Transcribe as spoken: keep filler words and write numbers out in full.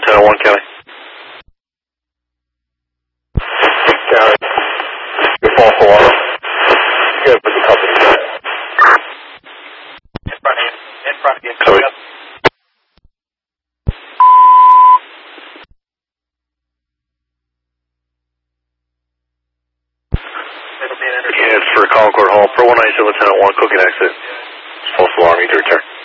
Lieutenant one, County. County. Your false alarm. You gotta put the company down. In front of you. In front of you. Copy. Units for Concord Hall. Pro one ninety-seven, Lieutenant one, cooking exit. False alarm, you to return.